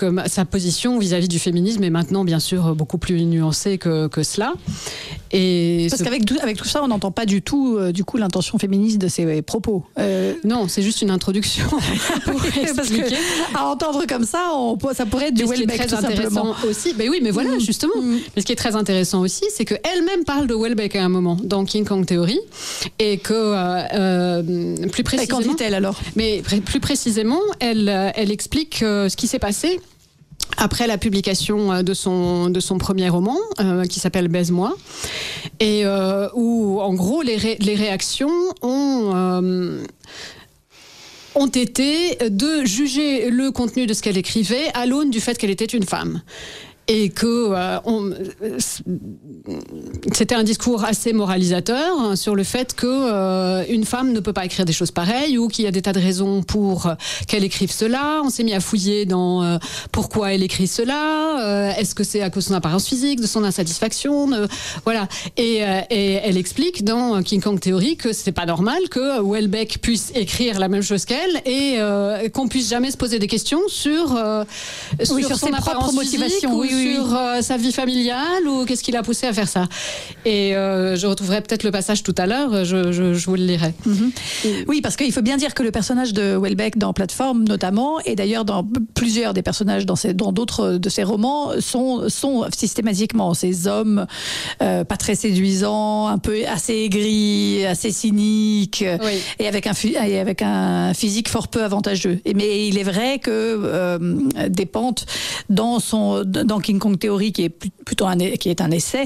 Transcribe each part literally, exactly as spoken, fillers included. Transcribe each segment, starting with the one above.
que sa position vis-à-vis du féminisme est maintenant bien sûr beaucoup plus nuancée que, que cela. Et Parce ce... qu'avec tout, avec tout ça, on n'entend pas du tout euh, du coup l'intention féministe de ses propos. Euh... Non, c'est juste une introduction pour expliquer. Parce que, à entendre comme ça, on, ça pourrait être du Welbeck, Welbeck, très tout intéressant simplement. aussi. Ben oui, mais voilà, mmh. justement. Mmh. Mais ce qui est très intéressant aussi, c'est qu'elle-même parle de Welbeck à un moment dans King Kong Theory, et que euh, euh, plus précisément. Et qu'en dit-elle alors ? Mais plus précisément, elle, elle explique euh, ce qui s'est passé après la publication de son, de son premier roman, euh, qui s'appelle « Baise-moi », et euh, où, en gros, les, ré, les réactions ont... Euh, ont été de juger le contenu de ce qu'elle écrivait à l'aune du fait qu'elle était une femme. Et que euh, on, c'était un discours assez moralisateur hein, sur le fait que euh, une femme ne peut pas écrire des choses pareilles, ou qu'il y a des tas de raisons pour qu'elle écrive cela. On s'est mis à fouiller dans euh, pourquoi elle écrit cela. Euh, est-ce que c'est à cause de son apparence physique, de son insatisfaction, de, voilà. Et, euh, et elle explique dans King Kong Theory que c'est pas normal que Welbeck puisse écrire la même chose qu'elle et euh, qu'on puisse jamais se poser des questions sur euh, sur, oui, sur son ses apparence propres motivations. Oui, oui. Sur euh, sa vie familiale, ou qu'est-ce qui l'a poussé à faire ça. Et euh, je retrouverai peut-être le passage tout à l'heure, je, je, je vous le lirai. Mm-hmm. Oui, parce qu'il faut bien dire que le personnage de Welbeck dans Plateforme notamment, et d'ailleurs dans plusieurs des personnages dans, ces, dans d'autres de ses romans, sont, sont systématiquement ces hommes euh, pas très séduisants, un peu assez aigris, assez cyniques, oui. et, avec un, et avec un physique fort peu avantageux. Et, mais il est vrai que euh, Despentes, dans son... Dans King Kong Theory, qui est plutôt un, qui est un essai,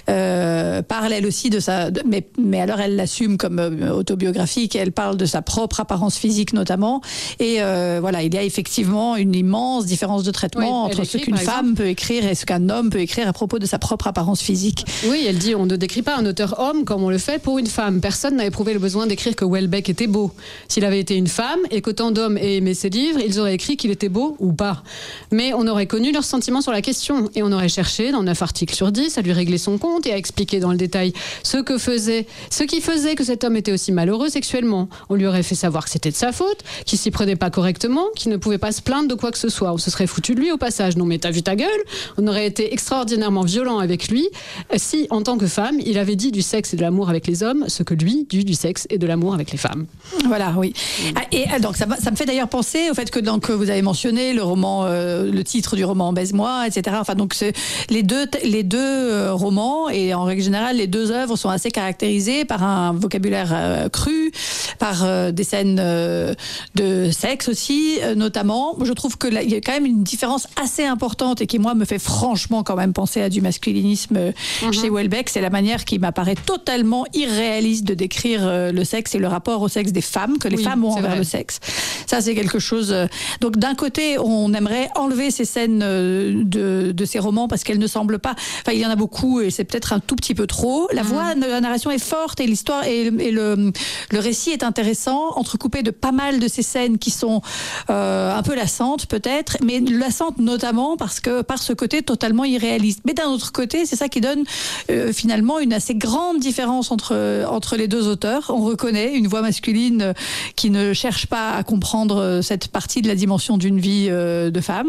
euh, parle elle aussi de sa, de, mais, mais alors elle l'assume comme euh, autobiographique, elle parle de sa propre apparence physique notamment, et euh, voilà, il y a effectivement une immense différence de traitement oui, entre écrit, ce qu'une femme exemple. peut écrire et ce qu'un homme peut écrire à propos de sa propre apparence physique. Oui, elle dit, on ne décrit pas un auteur homme comme on le fait pour une femme. Personne n'a éprouvé le besoin d'écrire que Welbeck était beau. S'il avait été une femme et qu'autant d'hommes aient aimé ses livres, ils auraient écrit qu'il était beau ou pas. Mais on aurait connu leurs sentiments sur la question. Et on aurait cherché dans neuf articles sur dix à lui régler son compte et à expliquer dans le détail ce que faisait, ce qui faisait que cet homme était aussi malheureux sexuellement. On lui aurait fait savoir que c'était de sa faute, qu'il s'y prenait pas correctement, qu'il ne pouvait pas se plaindre de quoi que ce soit. On se serait foutu de lui au passage. Non mais t'as vu ta gueule ? On aurait été extraordinairement violent avec lui si, en tant que femme, il avait dit du sexe et de l'amour avec les hommes ce que lui dit du sexe et de l'amour avec les femmes. Voilà, oui. Et donc ça, ça me fait d'ailleurs penser au fait que donc vous avez mentionné le roman, euh, le titre du roman Baise-moi, et cetera. Enfin, donc c'est, les deux, les deux euh, romans, et en règle générale, les deux œuvres sont assez caractérisées par un vocabulaire euh, cru, par euh, des scènes euh, de sexe aussi, euh, notamment. Je trouve que là, il y a quand même une différence assez importante et qui, moi, me fait franchement quand même penser à du masculinisme euh, mm-hmm. chez Welbeck. C'est la manière qui m'apparaît totalement irréaliste de décrire euh, le sexe et le rapport au sexe des femmes, que les oui, femmes ont envers vrai. le sexe. Ça, c'est quelque chose... Euh, donc, d'un côté, on aimerait enlever ces scènes euh, de de ces romans parce qu'elles ne semblent pas, enfin il y en a beaucoup et c'est peut-être un tout petit peu trop. La mmh. voix de la narration est forte et l'histoire et, et le, le récit est intéressant, entrecoupé de pas mal de ces scènes qui sont euh, un peu lassantes peut-être, mais lassantes notamment parce que par ce côté totalement irréaliste. Mais d'un autre côté, c'est ça qui donne euh, finalement une assez grande différence entre entre les deux auteurs. On reconnaît une voix masculine qui ne cherche pas à comprendre cette partie de la dimension d'une vie euh, de femme.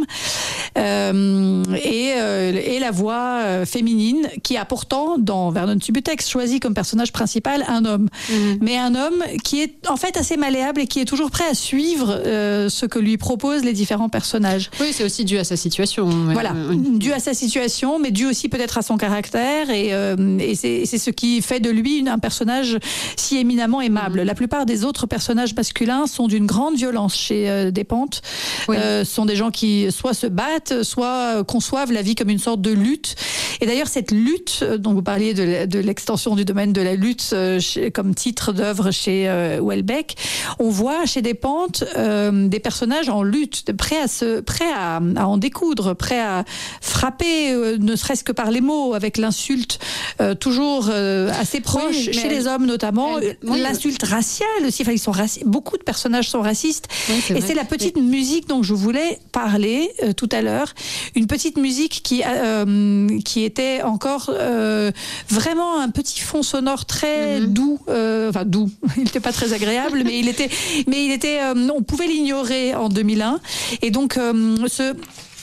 Euh, Et, euh, et la voix euh, féminine qui a pourtant, dans Vernon Subutex, choisi comme personnage principal un homme. Mmh. Mais un homme qui est en fait assez malléable et qui est toujours prêt à suivre euh, ce que lui proposent les différents personnages. Oui, c'est aussi dû à sa situation. Voilà, mmh. dû à sa situation, mais dû aussi peut-être à son caractère. Et, euh, et c'est, c'est ce qui fait de lui un personnage si éminemment aimable. Mmh. La plupart des autres personnages masculins sont d'une grande violence chez euh, Despentes. Oui. Euh, ce sont des gens qui soit se battent, soit conçoivent la vie comme une sorte de lutte. Et d'ailleurs, cette lutte, dont vous parliez de, de l'extension du domaine de la lutte euh, chez, comme titre d'œuvre chez euh, Welbeck, on voit chez Despentes euh, des personnages en lutte, prêts à, se, prêts à, à en découdre, prêts à frapper, euh, ne serait-ce que par les mots, avec l'insulte euh, toujours euh, assez proche, oui, chez les hommes notamment, elle, oui, l'insulte raciale aussi. Enfin, ils sont raci- beaucoup de personnages sont racistes. Oui, c'est et vrai. C'est la petite oui. musique dont je voulais parler euh, tout à l'heure. Une petite musique qui, euh, qui était encore euh, vraiment un petit fond sonore très mm-hmm. doux, euh, enfin doux, il n'était pas très agréable, mais il était, mais il était, euh, on pouvait l'ignorer en deux mille un. Et donc, euh, ce...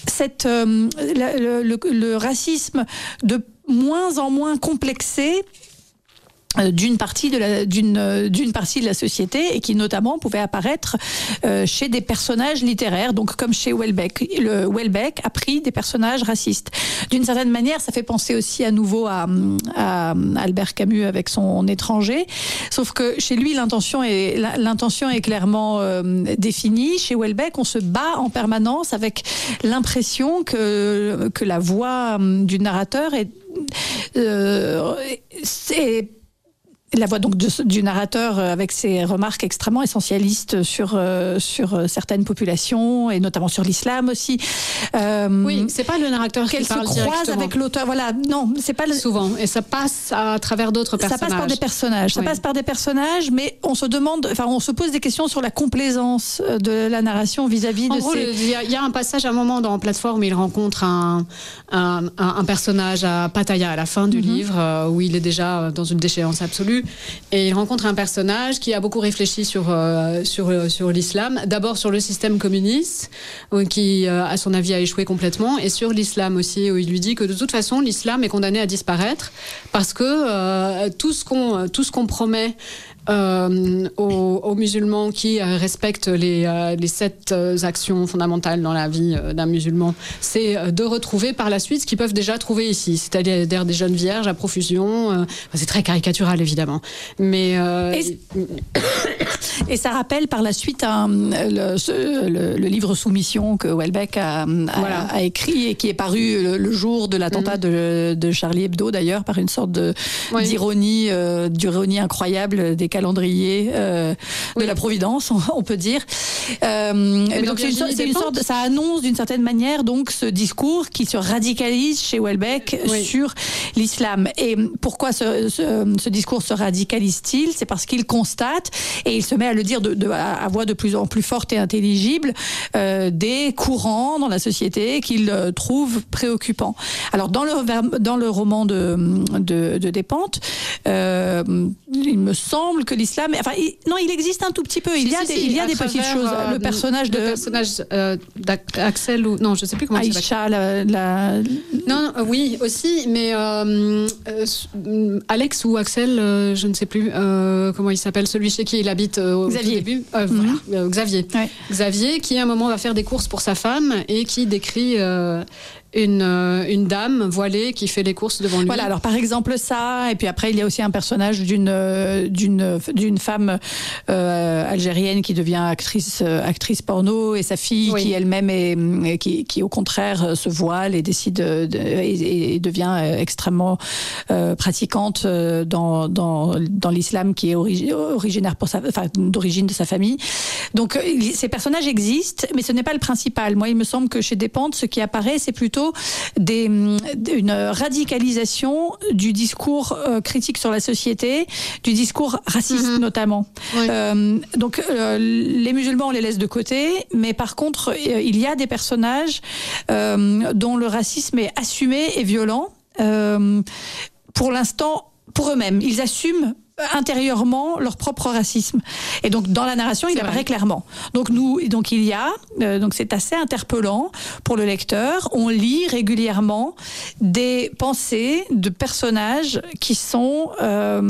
cette, euh, le, le, le racisme de moins en moins complexé d'une partie de la d'une d'une partie de la société et qui notamment pouvait apparaître euh, chez des personnages littéraires, donc comme chez Houellebecq. Le Houellebecq a pris des personnages racistes. D'une certaine manière, ça fait penser aussi à nouveau à, à Albert Camus avec son Étranger, sauf que chez lui l'intention est l'intention est clairement euh, définie. Chez Houellebecq, on se bat en permanence avec l'impression que que la voix du narrateur est euh, c'est la voix donc de, du narrateur avec ses remarques extrêmement essentialistes sur euh, sur certaines populations et notamment sur l'islam aussi. Euh, oui, c'est pas le narrateur qui parle directement. Qu'elle se croise avec l'auteur. Voilà, non, c'est pas le... souvent. Et ça passe à travers d'autres personnages. Ça passe par des personnages. Ça oui. passe par des personnages, mais on se demande, enfin, on se pose des questions sur la complaisance de la narration vis-à-vis en de gros, ces. Il y, y a un passage à un moment dans Plateforme où il rencontre un un, un, un personnage à Pattaya à la fin du mm-hmm. livre euh, où il est déjà dans une déchéance absolue. Et il rencontre un personnage qui a beaucoup réfléchi sur euh, sur sur l'islam, d'abord sur le système communiste qui euh, à son avis a échoué complètement, et sur l'islam aussi où il lui dit que de toute façon l'islam est condamné à disparaître parce que euh, tout ce qu'on tout ce qu'on promet Euh, aux, aux musulmans qui euh, respectent les, euh, les sept euh, actions fondamentales dans la vie euh, d'un musulman, c'est euh, de retrouver par la suite ce qu'ils peuvent déjà trouver ici, c'est-à-dire des jeunes vierges à profusion. Euh, enfin, c'est très caricatural évidemment, mais euh, et, et ça rappelle par la suite un, le, le, le livre Soumission que Houellebecq a, a, voilà. a écrit et qui est paru le, le jour de l'attentat mmh. de, de Charlie Hebdo d'ailleurs, par une sorte de oui. d'ironie, euh, d'ironie incroyable des calendrier euh, oui. de la Providence, on, on peut dire. Euh, et donc c'est une, sorte, c'est une sorte, ça annonce d'une certaine manière donc ce discours qui se radicalise chez Houellebecq oui. sur l'islam. Et pourquoi ce, ce, ce discours se radicalise-t-il ? C'est parce qu'il constate, et il se met à le dire de, de, à voix de plus en plus forte et intelligible, euh, des courants dans la société qu'il euh, trouve préoccupants. Alors dans le, dans le roman de, de, de Despentes, euh, il me semble que l'islam, enfin, il, non, il existe un tout petit peu. Il y a si, des, si, il y a des petites choses. Euh, le personnage de, le personnage euh, d'Axel ou non, je sais plus comment il s'appelle. Aïcha, la, la... Non, non, oui, aussi, mais euh, euh, Alex ou Axel, euh, je ne sais plus euh, comment il s'appelle, celui chez qui il habite euh, au Xavier. Tout début. Euh, mm-hmm. Voilà, euh, Xavier. Ouais. Xavier, qui à un moment va faire des courses pour sa femme et qui décrit. Euh, Une, euh, une dame voilée qui fait les courses devant lui. Voilà, alors par exemple ça, et puis après il y a aussi un personnage d'une d'une d'une femme euh, algérienne qui devient actrice actrice porno, et sa fille oui. qui elle-même est qui qui au contraire se voile et décide de, de, et, et devient extrêmement euh, pratiquante dans dans dans l'islam qui est origi, originaire pour sa enfin d'origine de sa famille. Donc ces personnages existent, mais ce n'est pas le principal. Moi, il me semble que chez Despentes, ce qui apparaît, c'est plutôt Des, une radicalisation du discours euh, critique sur la société, du discours raciste mm-hmm. notamment. Oui. Euh, donc euh, les musulmans, on les laisse de côté, mais par contre, euh, il y a des personnages euh, dont le racisme est assumé et violent. Euh, pour l'instant, pour eux-mêmes, ils assument intérieurement leur propre racisme, et donc dans la narration il c'est apparaît vrai. Clairement. Donc nous, donc il y a, euh, donc c'est assez interpellant pour le lecteur. On lit régulièrement des pensées de personnages qui sont euh,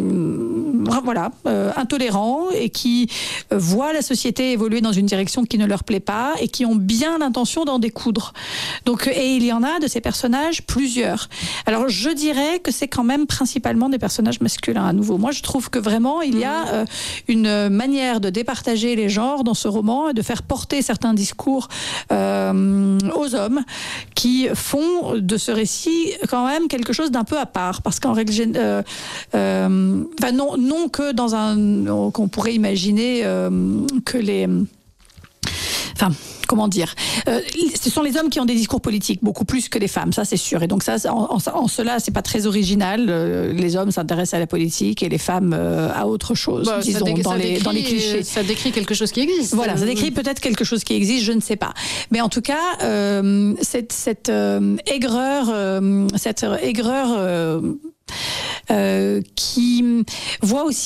voilà euh, intolérants et qui euh, voient la société évoluer dans une direction qui ne leur plaît pas et qui ont bien l'intention d'en découdre. Donc et il y en a de ces personnages plusieurs. Alors je dirais que c'est quand même principalement des personnages masculins à nouveau. Moi, je trouve que vraiment, il y a euh, une manière de départager les genres dans ce roman et de faire porter certains discours euh, aux hommes qui font de ce récit quand même quelque chose d'un peu à part. Parce qu'en règle générale, euh, euh, enfin, non, non que dans un... qu'on pourrait imaginer euh, que les... Enfin... Comment dire euh, ce sont les hommes qui ont des discours politiques beaucoup plus que les femmes, ça c'est sûr. Et donc ça, en, en, en cela, c'est pas très original. Euh, les hommes s'intéressent à la politique et les femmes euh, à autre chose, bah, disons dé- dans, les, décrit, dans les clichés. Ça décrit quelque chose qui existe. Voilà, ça décrit peut-être quelque chose qui existe, je ne sais pas. Mais en tout cas, euh, cette, cette euh, aigreur, euh, cette aigreur euh, euh, qui voit aussi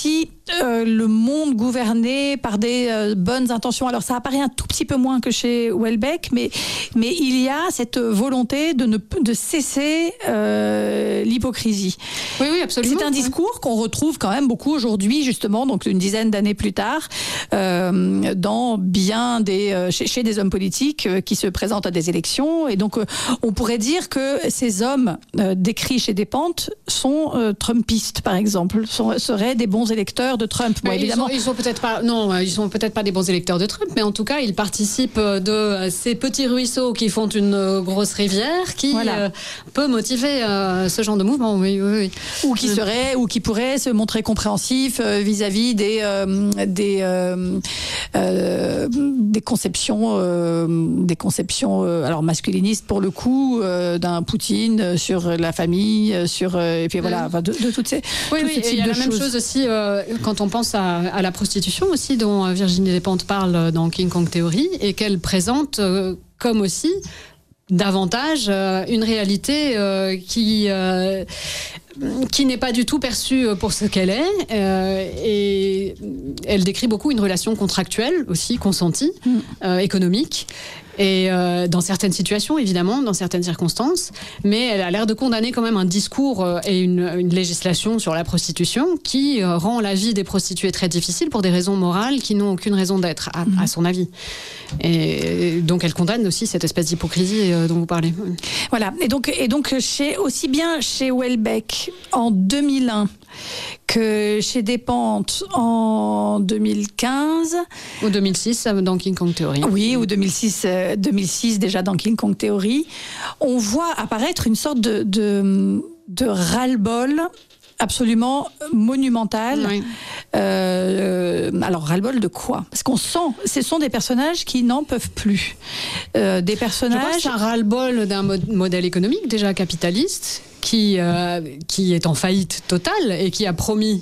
euh, le monde gouverné par des euh, bonnes intentions. Alors ça apparaît un tout petit peu moins que chez Houellebecq, mais, mais il y a cette volonté de, ne, de cesser euh, l'hypocrisie. Oui, oui, absolument. C'est un discours qu'on retrouve quand même beaucoup aujourd'hui, justement, donc une dizaine d'années plus tard, euh, dans bien des, euh, chez, chez des hommes politiques euh, qui se présentent à des élections. Et donc, euh, on pourrait dire que ces hommes euh, décrits chez Despentes sont euh, trumpistes, par exemple, sont, seraient des bons électeurs de Trump. Bon, mais évidemment, ils sont, ils sont peut-être pas, non, ils sont peut-être pas des bons électeurs de Trump, mais en tout cas, ils participent de ces petits ruisseaux qui font une grosse rivière, qui voilà. euh, peut motiver euh, ce genre de mouvement. Oui, oui, oui. Ou qui serait, ou qui pourrait se montrer compréhensif euh, vis-à-vis des euh, des euh, euh, des conceptions, euh, des conceptions, euh, alors masculinistes pour le coup, euh, d'un Poutine sur la famille, sur euh, et puis voilà, enfin, de, de toutes ces. Oui, tout oui. ce Et il y a la choses. même chose aussi euh, quand on pense à, à la prostitution aussi, dont Virginie Despentes parle dans King Kong Theory, et qu'elle présente euh, comme aussi davantage euh, une réalité euh, qui euh, qui n'est pas du tout perçue pour ce qu'elle est, euh, et elle décrit beaucoup une relation contractuelle aussi, consentie, mm. euh, économique, et euh, dans certaines situations évidemment, dans certaines circonstances, mais elle a l'air de condamner quand même un discours euh, et une, une législation sur la prostitution qui euh, rend la vie des prostituées très difficile pour des raisons morales qui n'ont aucune raison d'être, à, mm. à son avis. Et donc elle condamne aussi cette espèce d'hypocrisie euh, dont vous parlez. Voilà, et donc, et donc chez, aussi bien chez Houellebecq en deux mille un que chez Despentes en deux mille quinze. Ou deux mille six dans King Kong Theory. Oui, ou deux mille six, euh, deux mille six déjà dans King Kong Theory. On voit apparaître une sorte de, de, de ras-le-bol absolument monumental. Oui. Euh, alors, ras-le-bol de quoi? Parce qu'on sent, ce sont des personnages qui n'en peuvent plus. Euh, des personnages... Je crois que c'est un ras-le-bol d'un mo- modèle économique déjà capitaliste, qui euh, qui est en faillite totale et qui a promis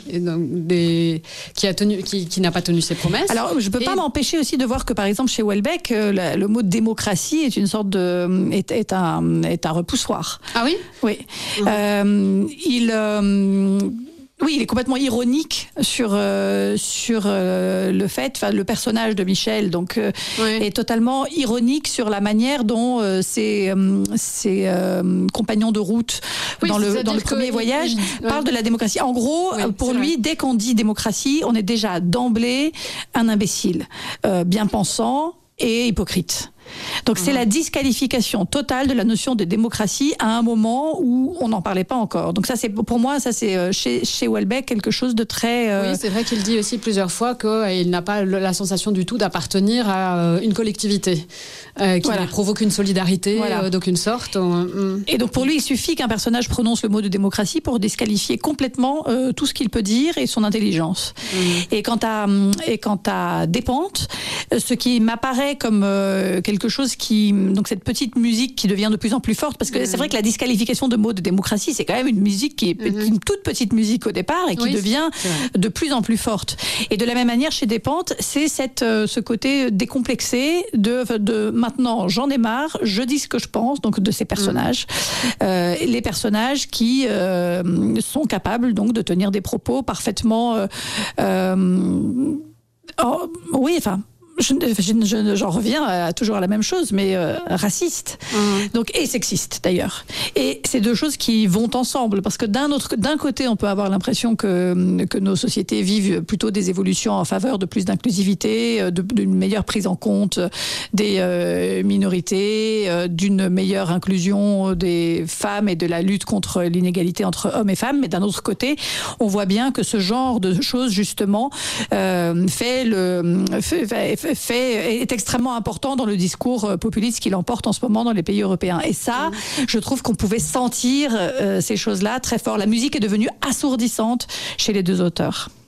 des qui a tenu qui, qui n'a pas tenu ses promesses. Alors je peux et... pas m'empêcher aussi de voir que par exemple chez Houellebecq euh, le, le mot démocratie est une sorte de est, est un est un repoussoir. Ah oui. Oui. Mmh. Euh, il euh, Oui, il est complètement ironique sur euh, sur euh, le fait, enfin le personnage de Michel, donc euh, oui. est totalement ironique sur la manière dont euh, ses, euh, ses euh, compagnons de route oui, dans le dans le premier que... voyage oui. parlent de la démocratie. En gros, oui, pour lui, vrai. Dès qu'on dit démocratie, on est déjà d'emblée un imbécile, euh, bien pensant et hypocrite. Donc mmh. c'est la disqualification totale de la notion de démocratie à un moment où on n'en parlait pas encore. Donc ça c'est pour moi ça c'est chez chez Houellebecq quelque chose de très. Euh... Oui, c'est vrai qu'il dit aussi plusieurs fois qu'il n'a pas la sensation du tout d'appartenir à une collectivité, euh, qui voilà. ne provoque une solidarité voilà. euh, d'aucune sorte. Mmh. Et donc pour lui il suffit qu'un personnage prononce le mot de démocratie pour disqualifier complètement euh, tout ce qu'il peut dire et son intelligence. Mmh. Et quant à et quant à Despentes, ce qui m'apparaît comme euh, quelque chose qui, donc cette petite musique qui devient de plus en plus forte, parce que mmh. c'est vrai que la disqualification de mots de démocratie, c'est quand même une musique qui est mmh. une toute petite musique au départ et qui oui, devient de plus en plus forte. Et de la même manière, chez Despentes, c'est cette, euh, ce côté décomplexé de, de maintenant, j'en ai marre, je dis ce que je pense, donc de ces personnages. Mmh. Euh, les personnages qui euh, sont capables donc de tenir des propos parfaitement... Euh, euh, oh, oui, enfin... Je, je, je, j'en reviens à, toujours à la même chose, mais euh, raciste, mmh. donc et sexiste d'ailleurs. Et c'est deux choses qui vont ensemble, parce que d'un autre, d'un côté, on peut avoir l'impression que que nos sociétés vivent plutôt des évolutions en faveur de plus d'inclusivité, de, d'une meilleure prise en compte des euh, minorités, euh, d'une meilleure inclusion des femmes et de la lutte contre l'inégalité entre hommes et femmes. Mais d'un autre côté, on voit bien que ce genre de choses justement euh, fait le fait, fait, fait est extrêmement important dans le discours populiste qu'il emporte en ce moment dans les pays européens. Et ça, je trouve qu'on pouvait sentir euh, ces choses-là très fort. La musique est devenue assourdissante chez les deux auteurs.